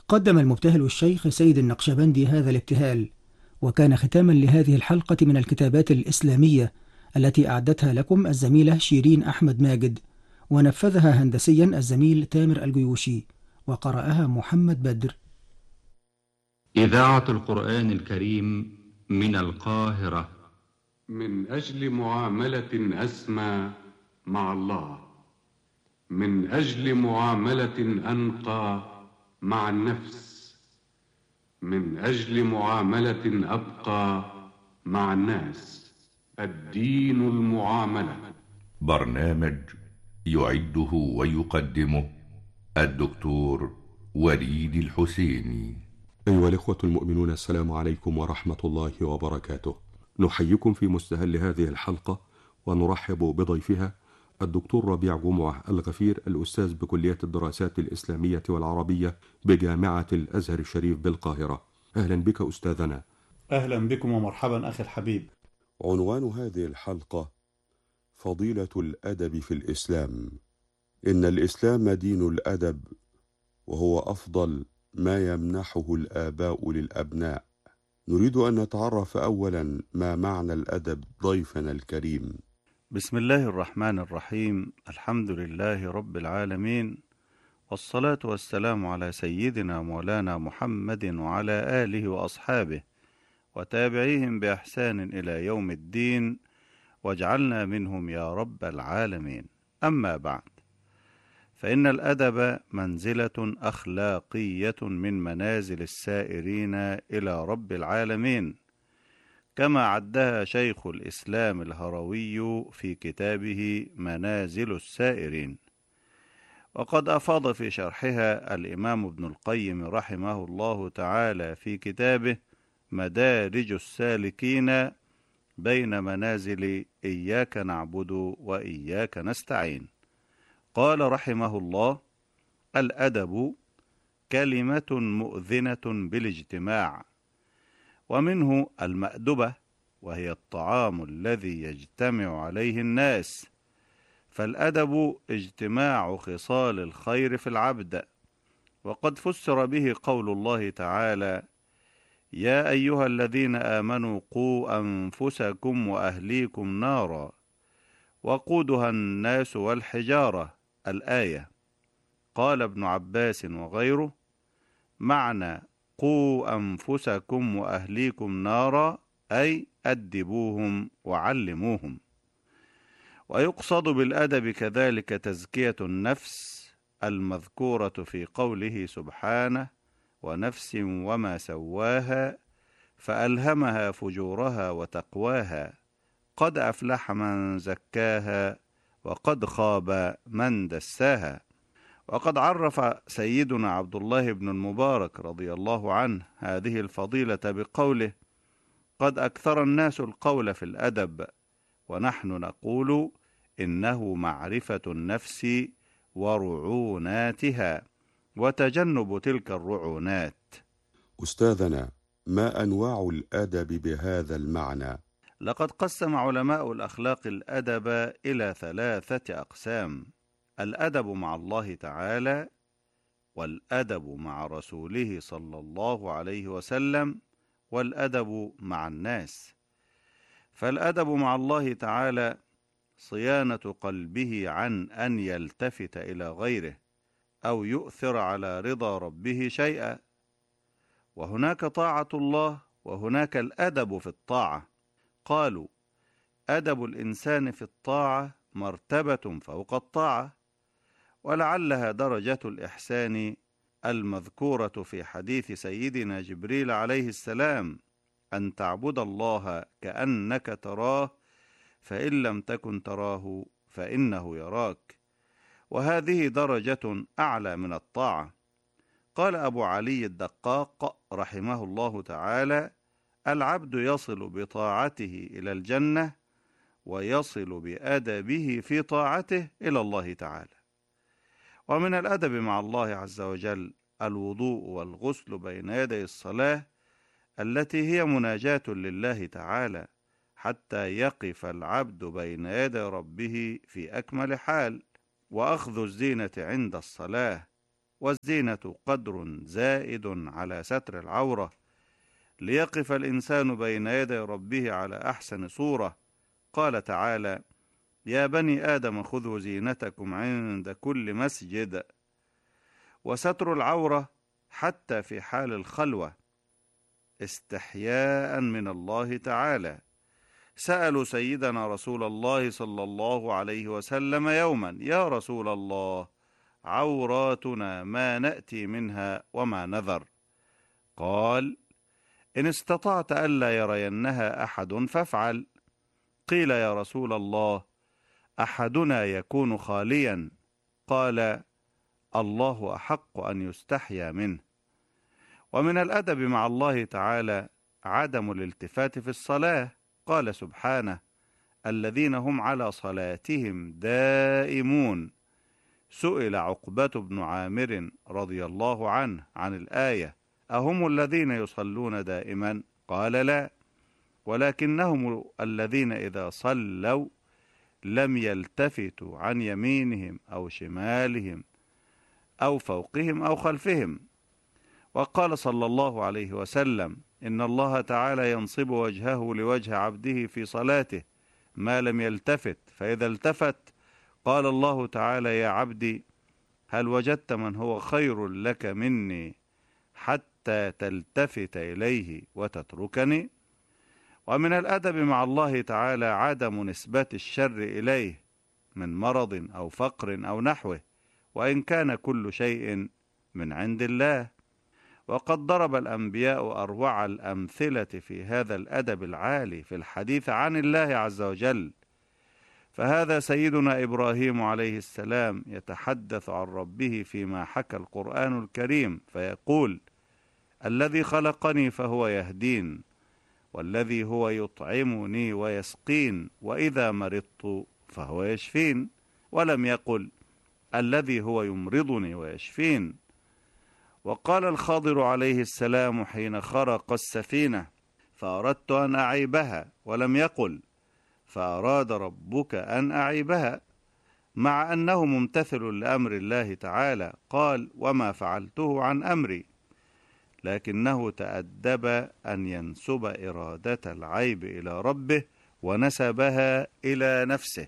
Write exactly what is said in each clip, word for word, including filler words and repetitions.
قدم المبتهل الشيخ سيد النقشبندي هذا الابتهال، وكان ختاما لهذه الحلقة من الكتابات الإسلامية التي أعدتها لكم الزميلة شيرين أحمد ماجد، ونفذها هندسيا الزميل تامر الجيوشي، وقرأها محمد بدر. إذاعة القرآن الكريم من القاهرة. من أجل معاملة أسمى مع الله، من أجل معاملة أنقى مع النفس، من أجل معاملة أبقى مع الناس، الدين المعاملة. برنامج يعده ويقدمه الدكتور وليد الحسيني. أيها الإخوة المؤمنون، السلام عليكم ورحمة الله وبركاته. نحييكم في مستهل هذه الحلقة ونرحب بضيفها الدكتور ربيع جمعة الغفير، الأستاذ بكلية الدراسات الإسلامية والعربية بجامعة الأزهر الشريف بالقاهرة. أهلا بك أستاذنا. أهلا بكم ومرحبا أخي الحبيب. عنوان هذه الحلقة: فضيلة الأدب في الإسلام. إن الإسلام دين الأدب، وهو أفضل ما يمنحه الآباء للأبناء. نريد أن نتعرف أولا ما معنى الأدب ضيفنا الكريم. بسم الله الرحمن الرحيم، الحمد لله رب العالمين، والصلاة والسلام على سيدنا مولانا محمد وعلى آله وأصحابه وتابعيهم بإحسان إلى يوم الدين، واجعلنا منهم يا رب العالمين. أما بعد، فإن الأدب منزلة أخلاقية من منازل السائرين إلى رب العالمين، كما عدها شيخ الإسلام الهروي في كتابه منازل السائرين. وقد أفاض في شرحها الإمام ابن القيم رحمه الله تعالى في كتابه مدارج السالكين بين منازل إياك نعبد وإياك نستعين. قال رحمه الله: الأدب كلمة مؤذنة بالاجتماع، ومنه المأدبة، وهي الطعام الذي يجتمع عليه الناس، فالأدب اجتماع خصال الخير في العبد. وقد فسر به قول الله تعالى: يا أيها الذين آمنوا قوا أنفسكم وأهليكم نارا وقودها الناس والحجارة، الآية. قال ابن عباس وغيره: معنى قوا أنفسكم وأهليكم نارا أي أدبوهم وعلموهم. ويقصد بالأدب كذلك تزكية النفس المذكورة في قوله سبحانه: ونفس وما سواها فألهمها فجورها وتقواها، قد أفلح من زكاها وقد خاب من دساها. وقد عرف سيدنا عبد الله بن المبارك رضي الله عنه هذه الفضيلة بقوله: قد أكثر الناس القول في الأدب، ونحن نقول إنه معرفة النفس ورعوناتها وتجنب تلك الرعونات. أستاذنا، ما أنواع الأدب بهذا المعنى؟ لقد قسم علماء الأخلاق الأدب إلى ثلاثة أقسام: الأدب مع الله تعالى، والأدب مع رسوله صلى الله عليه وسلم، والأدب مع الناس. فالأدب مع الله تعالى صيانة قلبه عن أن يلتفت إلى غيره أو يؤثر على رضا ربه شيئا. وهناك طاعة الله، وهناك الأدب في الطاعة. قالوا: أدب الإنسان في الطاعة مرتبة فوق الطاعة، ولعلها درجة الإحسان المذكورة في حديث سيدنا جبريل عليه السلام: أن تعبد الله كأنك تراه، فإن لم تكن تراه فإنه يراك. وهذه درجة أعلى من الطاعة. قال أبو علي الدقاق رحمه الله تعالى: العبد يصل بطاعته إلى الجنة، ويصل بأدبه في طاعته إلى الله تعالى. ومن الأدب مع الله عز وجل الوضوء والغسل بين يدي الصلاة، التي هي مناجاة لله تعالى، حتى يقف العبد بين يدي ربه في أكمل حال. وأخذ الزينة عند الصلاة، والزينة قدر زائد على ستر العورة، ليقف الإنسان بين يدي ربه على أحسن صورة. قال تعالى: يا بني آدم خذوا زينتكم عند كل مسجد. وستر العورة حتى في حال الخلوة استحياء من الله تعالى. سألوا سيدنا رسول الله صلى الله عليه وسلم يوما: يا رسول الله، عوراتنا ما نأتي منها وما نذر؟ قال: إن استطعت ألا يرينها أحد فافعل. قيل: يا رسول الله، أحدنا يكون خاليا؟ قال: الله أحق أن يستحيا منه. ومن الأدب مع الله تعالى عدم الالتفات في الصلاة. قال سبحانه: الذين هم على صلاتهم دائمون. سئل عقبة بن عامر رضي الله عنه عن الآية: أهم الذين يصلون دائما؟ قال: لا، ولكنهم الذين إذا صلوا لم يلتفتوا عن يمينهم أو شمالهم أو فوقهم أو خلفهم. وقال صلى الله عليه وسلم: إن الله تعالى ينصب وجهه لوجه عبده في صلاته ما لم يلتفت، فإذا التفت قال الله تعالى: يا عبدي، هل وجدت من هو خير لك مني حتى تلتفت إليه وتتركني؟ ومن الأدب مع الله تعالى عدم نسبة الشر إليه من مرض أو فقر أو نحوه، وإن كان كل شيء من عند الله. وقد ضرب الأنبياء أروع الأمثلة في هذا الأدب العالي في الحديث عن الله عز وجل. فهذا سيدنا إبراهيم عليه السلام يتحدث عن ربه فيما حكى القرآن الكريم فيقول: الذي خلقني فهو يهدين، والذي هو يطعمني ويسقين، وإذا مرضت فهو يشفين. ولم يقل: الذي هو يمرضني ويشفين. وقال الخضر عليه السلام حين خرق السفينة: فأردت أن أعيبها، ولم يقل: فأراد ربك أن أعيبها، مع أنه ممتثل لأمر الله تعالى. قال: وما فعلته عن أمري، لكنه تأدب أن ينسب إرادة العيب إلى ربه ونسبها إلى نفسه.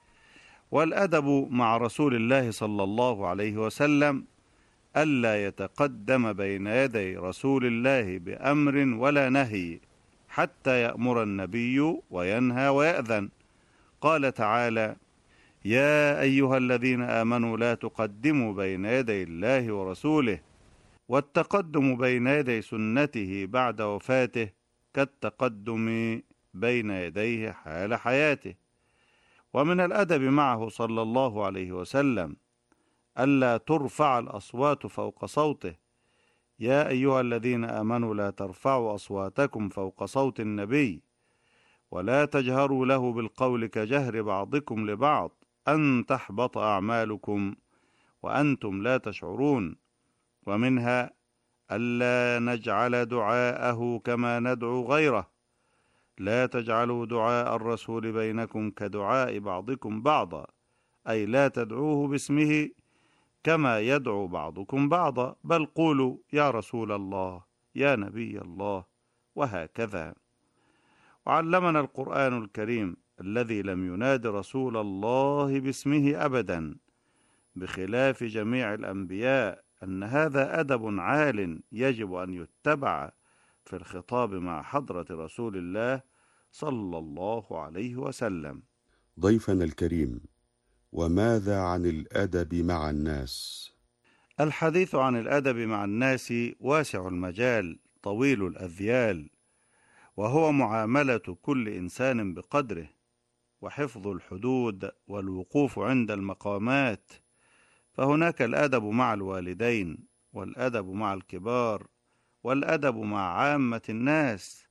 والأدب مع رسول الله صلى الله عليه وسلم ألا يتقدم بين يدي رسول الله بأمر ولا نهي حتى يأمر النبي وينهى ويأذن. قال تعالى: يا أيها الذين آمنوا لا تقدموا بين يدي الله ورسوله. والتقدم بين يدي سنته بعد وفاته كالتقدم بين يديه حال حياته. ومن الأدب معه صلى الله عليه وسلم ألا ترفع الأصوات فوق صوته. يا أيها الذين آمنوا لا ترفعوا أصواتكم فوق صوت النبي، ولا تجهروا له بالقول كجهر بعضكم لبعض أن تحبط أعمالكم وأنتم لا تشعرون. ومنها ألا نجعل دعاءه كما ندعو غيره. لا تجعلوا دعاء الرسول بينكم كدعاء بعضكم بعضا، أي لا تدعوه باسمه كما يدعو بعضكم بعضا، بل قولوا يا رسول الله، يا نبي الله، وهكذا. وعلمنا القرآن الكريم الذي لم يناد رسول الله باسمه أبدا، بخلاف جميع الأنبياء، أن هذا أدب عال يجب أن يتبع في الخطاب مع حضرة رسول الله صلى الله عليه وسلم. ضيفنا الكريم، وماذا عن الأدب مع الناس؟ الحديث عن الأدب مع الناس واسع المجال طويل الأذيال، وهو معاملة كل إنسان بقدره، وحفظ الحدود والوقوف عند المقامات. فهناك الأدب مع الوالدين، والأدب مع الكبار، والأدب مع عامة الناس،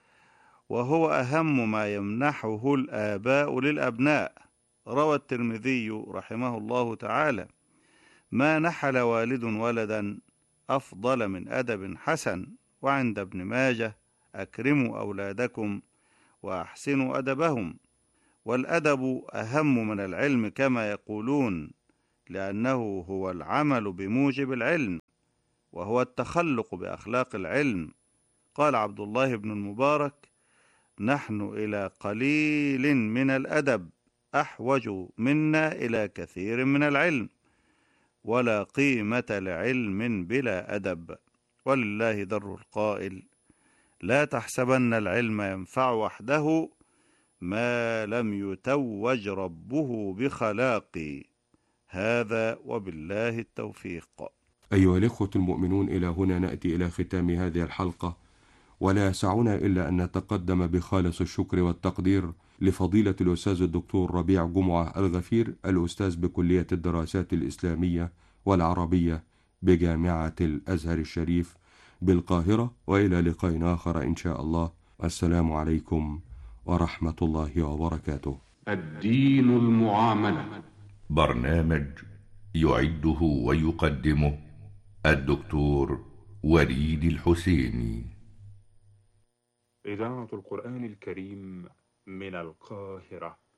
وهو أهم ما يمنحه الآباء للأبناء. روى الترمذي رحمه الله تعالى: ما نحل والد ولدا أفضل من أدب حسن. وعند ابن ماجه: أكرموا أولادكم وأحسنوا أدبهم. والأدب أهم من العلم كما يقولون، لأنه هو العمل بموجب العلم، وهو التخلق بأخلاق العلم. قال عبد الله بن المبارك: نحن إلى قليل من الأدب أحوج منا إلى كثير من العلم، ولا قيمة لعلم بلا أدب. ولله در القائل: لا تحسبن العلم ينفع وحده ما لم يتوج ربه بخلاق. هذا وبالله التوفيق. أيها الإخوة المؤمنون، إلى هنا نأتي إلى ختام هذه الحلقة، ولا يسعنا إلا أن نتقدم بخالص الشكر والتقدير لفضيلة الأستاذ الدكتور ربيع جمعة الغفير، الأستاذ بكلية الدراسات الإسلامية والعربية بجامعة الأزهر الشريف بالقاهرة. وإلى لقاء آخر إن شاء الله. السلام عليكم ورحمة الله وبركاته. الدين المعاملة، برنامج يعده ويقدمه الدكتور وليد الحسيني. إذاعة القرآن الكريم من القاهرة.